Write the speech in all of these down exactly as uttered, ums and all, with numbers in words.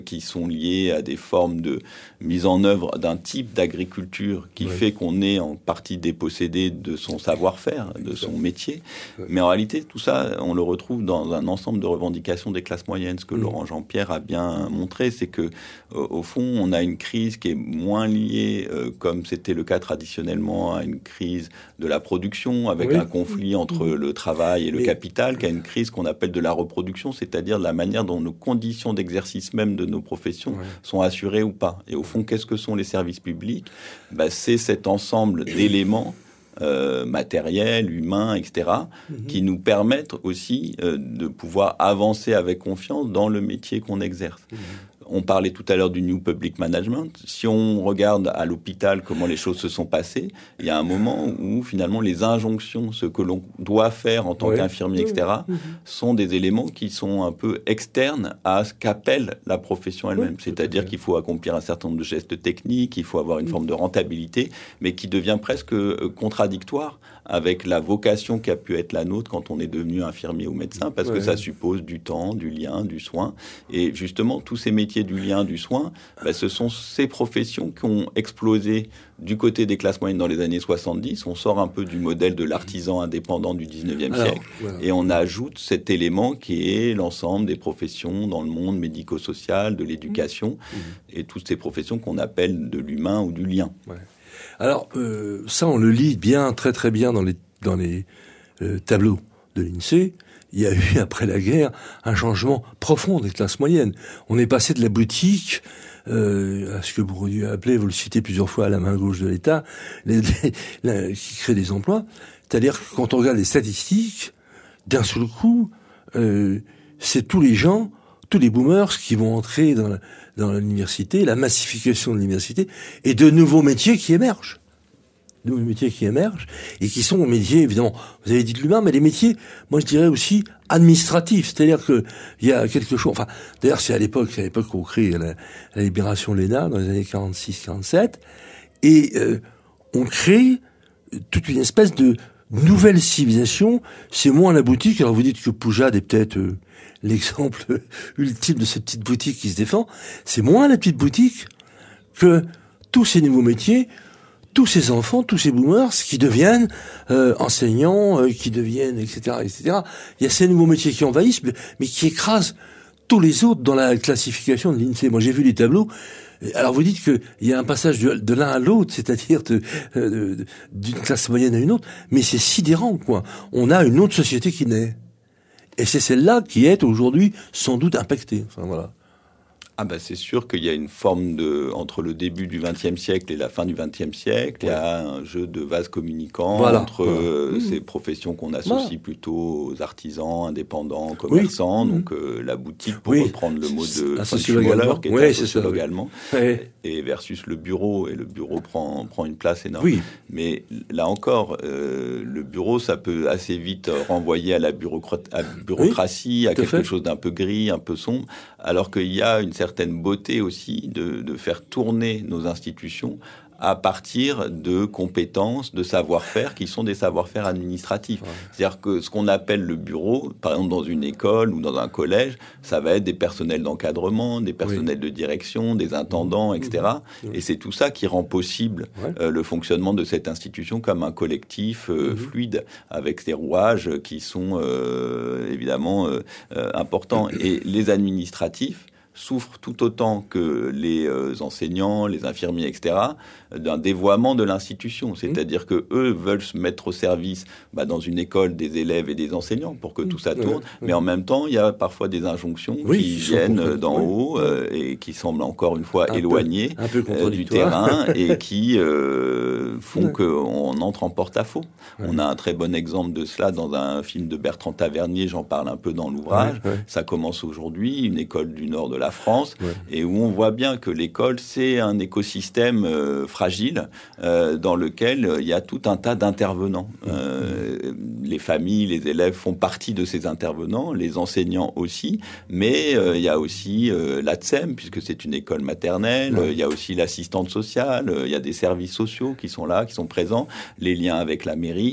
qui sont liées à des formes de mise en œuvre d'un type d'agriculture qui oui. fait qu'on est en partie dépossédé de son savoir-faire, de son métier. Oui. Mais en réalité, tout ça, on le retrouve dans un ensemble de revendications des classes moyennes. Ce que mmh. Laurent Jean-Pierre a bien montré, c'est que, au fond, on a une crise qui est moins liée, euh, comme c'était le cas traditionnellement, à une crise de la production, avec oui. un conflit entre mmh. le travail et le Mais... capital, qu'à une crise qu'on appelle de la reproduction, c'est-à-dire de la manière dont nos conditions d'exercice même de nos professions ouais. sont assurées ou pas. Et au fond, qu'est-ce que sont les services publics ? Ben, c'est cet ensemble d'éléments euh, matériels, humains, et cetera, mm-hmm. qui nous permettent aussi euh, de pouvoir avancer avec confiance dans le métier qu'on exerce. Mm-hmm. On parlait tout à l'heure du New Public Management. Si on regarde à l'hôpital comment les choses se sont passées, il y a un moment où finalement les injonctions, ce que l'on doit faire en tant ouais. qu'infirmier, et cetera, mmh. sont des éléments qui sont un peu externes à ce qu'appelle la profession elle-même. Oui, c'est-à-dire qu'il faut accomplir un certain nombre de gestes techniques, il faut avoir une mmh. forme de rentabilité, mais qui devient presque contradictoire avec la vocation qui a pu être la nôtre quand on est devenu infirmier ou médecin, parce ouais. que ça suppose du temps, du lien, du soin. Et justement, tous ces métiers du lien, du soin, ben, ce sont ces professions qui ont explosé du côté des classes moyennes dans les années soixante-dix. On sort un peu du modèle de l'artisan indépendant du dix-neuvième Alors, siècle voilà. et on ajoute cet élément qui est l'ensemble des professions dans le monde médico-social, de l'éducation, mmh. et toutes ces professions qu'on appelle de l'humain ou du lien. Ouais. Alors, euh, ça, on le lit bien, très très bien dans les, dans les euh, tableaux de l'INSEE. Il y a eu, après la guerre, un changement profond des classes moyennes. On est passé de la boutique euh, à ce que Bourdieu a appelé, vous le citez plusieurs fois, à la main gauche de l'État, les, les, les, qui crée des emplois. C'est-à-dire que quand on regarde les statistiques, d'un seul coup, euh, c'est tous les gens, tous les boomers qui vont entrer dans la, dans l'université, la massification de l'université, et de nouveaux métiers qui émergent. De nouveaux métiers qui émergent, et qui sont métiers, évidemment, vous avez dit de l'humain, mais les métiers, moi je dirais aussi administratifs. C'est-à-dire que il y a quelque chose, enfin, d'ailleurs c'est à l'époque, c'est à l'époque qu'on crée la, la libération de l'E N A, dans les années quarante-six quarante-sept, et euh, on crée toute une espèce de nouvelle civilisation. C'est moins la boutique. Alors vous dites que Poujade est peut-être euh, l'exemple ultime de cette petite boutique qui se défend. C'est moins la petite boutique que tous ces nouveaux métiers, tous ces enfants, tous ces boomers qui deviennent euh, enseignants, euh, qui deviennent, et cetera, et cetera. Il y a ces nouveaux métiers qui envahissent, mais, mais qui écrasent tous les autres dans la classification de l'INSEE. Moi, j'ai vu les tableaux. Alors, vous dites qu'il y a un passage de, de l'un à l'autre, c'est-à-dire de, de, d'une classe moyenne à une autre, mais c'est sidérant, quoi. On a une autre société qui naît. Et c'est celle-là qui est aujourd'hui sans doute impactée. Enfin, voilà. Ah ben c'est sûr qu'il y a une forme de entre le début du vingtième siècle et la fin du vingtième siècle, ouais. il y a un jeu de vases communicants voilà, entre voilà. Euh, mmh. ces professions qu'on associe voilà. plutôt aux artisans, indépendants, commerçants, oui. donc euh, la boutique pour oui. reprendre le mot de un sociologue allemand, qui est oui, un c'est sociologue ça, allemand, oui. et versus le bureau, et le bureau prend prend une place énorme. Oui. Mais là encore, euh, le bureau, ça peut assez vite renvoyer à la bureaucra- à bureaucratie, oui, à quelque fait. chose d'un peu gris, un peu sombre, alors qu'il y a une certaine beauté aussi de, de faire tourner nos institutions à partir de compétences, de savoir-faire qui sont des savoir-faire administratifs. Ouais. C'est-à-dire que ce qu'on appelle le bureau, par exemple dans une école ou dans un collège, ça va être des personnels d'encadrement, des personnels oui. de direction, des intendants, et cetera. Oui. Et c'est tout ça qui rend possible ouais. euh, le fonctionnement de cette institution comme un collectif euh, mmh. fluide, avec des rouages qui sont euh, évidemment euh, euh, importants. Et les administratifs souffrent tout autant que les euh, enseignants, les infirmiers, et cetera, d'un dévoiement de l'institution. C'est-à-dire que eux veulent se mettre au service bah, dans une école des élèves et des enseignants pour que tout ça tourne, oui, oui. mais en même temps, il y a parfois des injonctions oui, qui viennent d'en oui. haut euh, et qui semblent encore une fois un éloignées peu, peu euh, du terrain et qui euh, font oui. qu'on entre en porte-à-faux. Oui. On a un très bon exemple de cela dans un film de Bertrand Tavernier, j'en parle un peu dans l'ouvrage. Oui, oui. Ça commence aujourd'hui, une école du nord de la France, ouais. et où on voit bien que l'école, c'est un écosystème euh, fragile euh, dans lequel il y a tout un tas d'intervenants. Euh, les familles, les élèves font partie de ces intervenants, les enseignants aussi, mais euh, il y a aussi euh, l'A T S E M, puisque c'est une école maternelle, ouais. il y a aussi l'assistante sociale, il y a des services sociaux qui sont là, qui sont présents, les liens avec la mairie.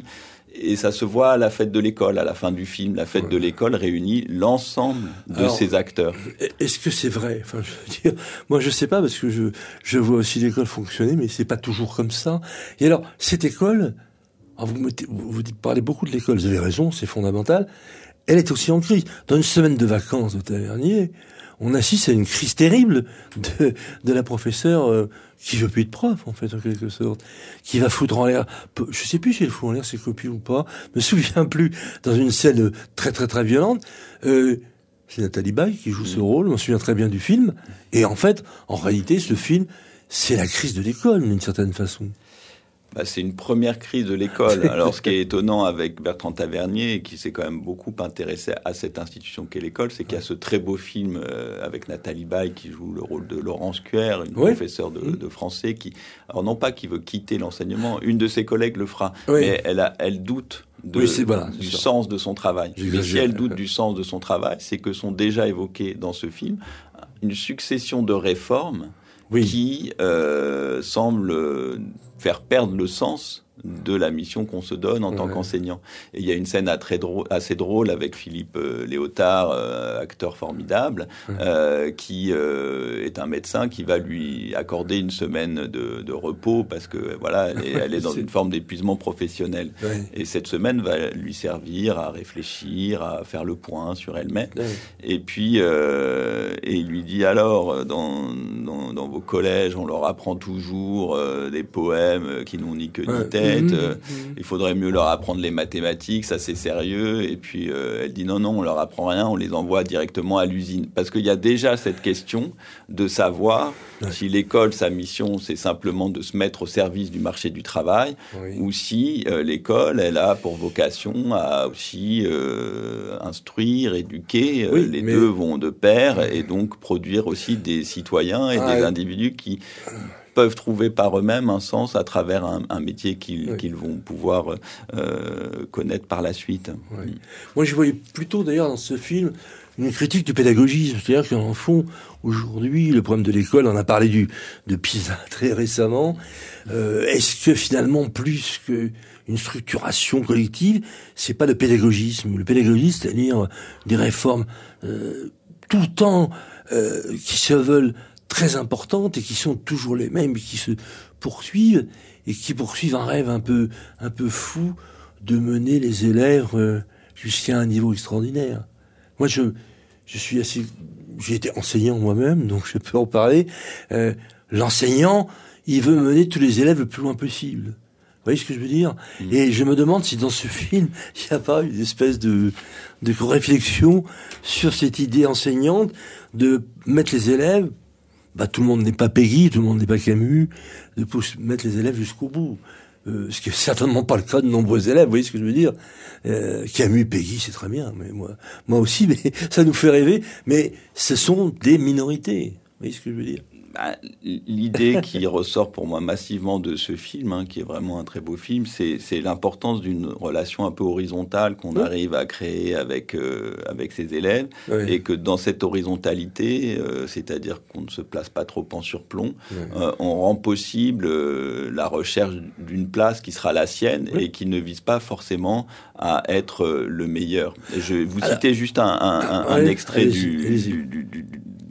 Et ça se voit à la fête de l'école, à la fin du film. La fête ouais. de l'école réunit l'ensemble de alors, ces acteurs. Est-ce que c'est vrai? Enfin, je veux dire, moi, je sais pas, parce que je, je vois aussi l'école fonctionner, mais c'est pas toujours comme ça. Et alors, cette école, alors vous, mettez, vous, vous parlez beaucoup de l'école, vous avez raison, c'est fondamental. Elle est aussi en crise. Dans une semaine de vacances de Tavernier, on assiste à une crise terrible de, de la professeure euh, qui veut plus être prof, en fait, en quelque sorte, qui va foutre en l'air, je sais plus si elle fout en l'air ses copies ou pas, me souviens plus, dans une scène très très très violente, euh, c'est Nathalie Baye qui joue ce rôle, je me souviens très bien du film, et en fait, en réalité, ce film, c'est la crise de l'école, d'une certaine façon. Bah, c'est une première crise de l'école. Alors, ce qui est étonnant avec Bertrand Tavernier, qui s'est quand même beaucoup intéressé à cette institution qu'est l'école, c'est qu'il y a ce très beau film euh, avec Nathalie Baye qui joue le rôle de Laurence Cuer, une oui. professeure de, de français qui, alors non pas qui veut quitter l'enseignement, une de ses collègues le fera, oui. mais elle a, elle doute de, oui, c'est, voilà, c'est du sûr. sens de son travail. Mais si elle doute du sens de son travail, c'est que sont déjà évoquées dans ce film une succession de réformes oui. qui euh, semblent faire perdre le sens de la mission qu'on se donne en ouais. tant qu'enseignant. Et il y a une scène assez drôle, assez drôle avec Philippe euh, Léotard, euh, acteur formidable, ouais. euh, qui euh, est un médecin qui va lui accorder une semaine de, de repos parce que voilà, elle est, elle est dans c'est... une forme d'épuisement professionnel. Ouais. Et cette semaine va lui servir à réfléchir, à faire le point sur elle-même. Ouais. Et puis, euh, et il lui dit alors, dans, dans, dans vos collèges, on leur apprend toujours euh, des poèmes qui n'ont ni queue ni ouais. tête. Mmh, euh, mmh. Il faudrait mieux leur apprendre les mathématiques, ça c'est sérieux. Et puis euh, elle dit non, non, on leur apprend rien, on les envoie directement à l'usine. Parce qu'il y a déjà cette question de savoir ouais. si l'école, sa mission, c'est simplement de se mettre au service du marché du travail, oui. ou si euh, l'école, elle a pour vocation à aussi euh, instruire, éduquer. Oui, les mais... deux vont de pair et donc produire aussi des citoyens et ah, des individus qui peuvent trouver par eux-mêmes un sens à travers un, un métier qu'ils, oui. qu'ils vont pouvoir euh, connaître par la suite. Oui. Moi, je voyais plutôt, d'ailleurs, dans ce film, une critique du pédagogisme. C'est-à-dire qu'en fond, aujourd'hui, le problème de l'école, on a parlé du, de PISA très récemment, euh, est-ce que finalement, plus qu'une structuration collective, c'est pas le pédagogisme? Le pédagogisme, c'est-à-dire des réformes euh, tout le temps euh, qui se veulent très importantes et qui sont toujours les mêmes et qui se poursuivent et qui poursuivent un rêve un peu un peu fou de mener les élèves euh, jusqu'à un niveau extraordinaire. Moi, je je suis assez, j'ai été enseignant moi-même, donc je peux en parler. Euh, l'enseignant, il veut mener tous les élèves le plus loin possible. Vous voyez ce que je veux dire? Mmh. Et je me demande si dans ce film, il n'y a pas une espèce de de réflexion sur cette idée enseignante de mettre les élèves. Bah, tout le monde n'est pas Péguy, tout le monde n'est pas Camus, de mettre les élèves jusqu'au bout. Euh, ce qui est certainement pas le cas de nombreux élèves, vous voyez ce que je veux dire. Euh, Camus, Péguy, c'est très bien, mais moi, moi aussi, mais ça nous fait rêver. Mais ce sont des minorités, vous voyez ce que je veux dire. Bah, l'idée qui ressort pour moi massivement de ce film, hein, qui est vraiment un très beau film, c'est, c'est l'importance d'une relation un peu horizontale qu'on oui. arrive à créer avec euh, avec ses élèves, oui. et que dans cette horizontalité, euh, c'est-à-dire qu'on ne se place pas trop en surplomb, oui. euh, on rend possible euh, la recherche d'une place qui sera la sienne oui. et qui ne vise pas forcément à être euh, le meilleur. Et je vais vous Alors, citer juste un, un, un, un oui. extrait du, du, du, du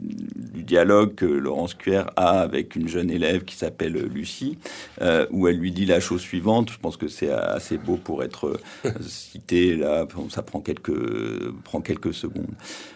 dialogue que Laurence Cuer a avec une jeune élève qui s'appelle Lucie, euh, où elle lui dit la chose suivante. Je pense que c'est assez beau pour être euh, cité là. Ça prend quelques prend quelques secondes.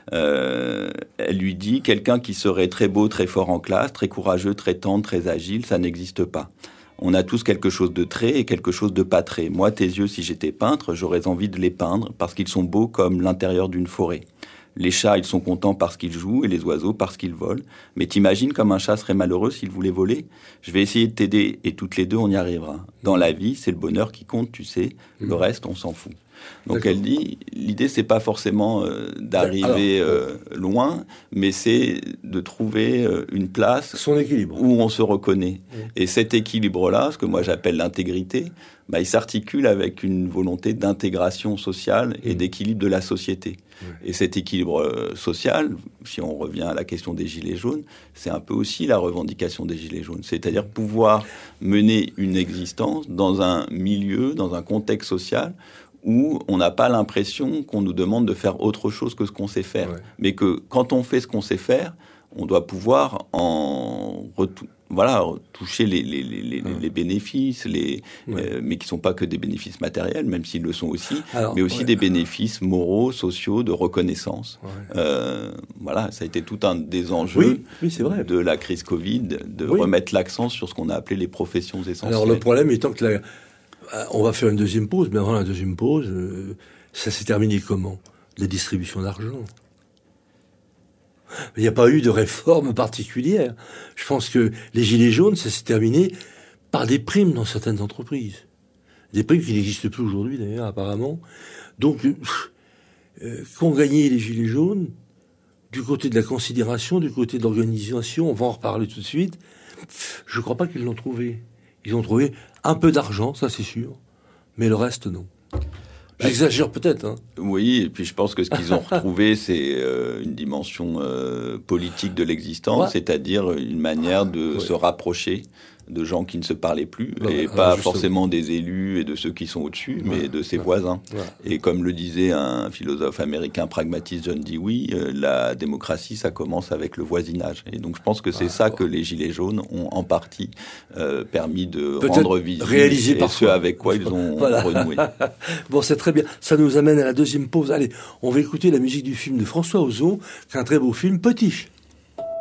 Euh, elle lui dit quelqu'un qui serait très beau, très fort en classe, très courageux, très tendre, très agile, ça n'existe pas. On a tous quelque chose de très et quelque chose de pas très. Moi, tes yeux, si j'étais peintre, j'aurais envie de les peindre parce qu'ils sont beaux comme l'intérieur d'une forêt. Les chats, ils sont contents parce qu'ils jouent et les oiseaux parce qu'ils volent. Mais t'imagines comme un chat serait malheureux s'il voulait voler? Je vais essayer de t'aider et toutes les deux, on y arrivera. Dans la vie, c'est le bonheur qui compte, tu sais. Le reste, on s'en fout. Donc D'accord. elle dit, l'idée c'est pas forcément euh, d'arriver Alors, euh, loin, mais c'est de trouver euh, une place son équilibre où on se reconnaît. Oui. Et cet équilibre-là, ce que moi j'appelle l'intégrité, bah, il s'articule avec une volonté d'intégration sociale et mmh. d'équilibre de la société. Oui. Et cet équilibre euh, social, si on revient à la question des Gilets jaunes, c'est un peu aussi la revendication des Gilets jaunes. C'est-à-dire pouvoir mener une existence dans un milieu, dans un contexte social où on n'a pas l'impression qu'on nous demande de faire autre chose que ce qu'on sait faire. Ouais. Mais que quand on fait ce qu'on sait faire, on doit pouvoir en retou- voilà, toucher les, les, les, les, ouais. les bénéfices, les, ouais. euh, mais qui ne sont pas que des bénéfices matériels, même s'ils le sont aussi, Alors, mais aussi ouais. des bénéfices moraux, sociaux, de reconnaissance. Ouais. Euh, voilà, ça a été tout un des enjeux oui, oui, c'est vrai. de la crise Covid, de oui. remettre l'accent sur ce qu'on a appelé les professions essentielles. Alors le problème étant que la... on va faire une deuxième pause, mais avant la deuxième pause, euh, ça s'est terminé comment ? La distribution d'argent. Il n'y a pas eu de réforme particulière. Je pense que les Gilets jaunes, ça s'est terminé par des primes dans certaines entreprises. Des primes qui n'existent plus aujourd'hui, d'ailleurs, apparemment. Donc, euh, qu'ont gagné les Gilets jaunes, du côté de la considération, du côté de l'organisation, on va en reparler tout de suite, je ne crois pas qu'ils l'ont trouvé. Ils ont trouvé un peu d'argent, ça c'est sûr, mais le reste, non. J'exagère peut-être. Hein. Oui, et puis je pense que ce qu'ils ont retrouvé, c'est euh, une dimension euh, politique de l'existence, ouais. c'est-à-dire une manière de ouais. se rapprocher de gens qui ne se parlaient plus, ouais, et ouais, pas forcément des élus et de ceux qui sont au-dessus, ouais. mais de ses ouais. voisins. Ouais. Et comme le disait un philosophe américain pragmatiste, John Dewey, euh, la démocratie, ça commence avec le voisinage. Et donc je pense que c'est ouais. ça que les Gilets jaunes ont en partie euh, permis de Peut-être rendre visible, réaliser et parfois. ce avec quoi ils ont voilà. renoué. Bon, c'est très bien. Ça nous amène à la deuxième pause. Allez, on va écouter la musique du film de François Ozon, qui est un très beau film, Potiche.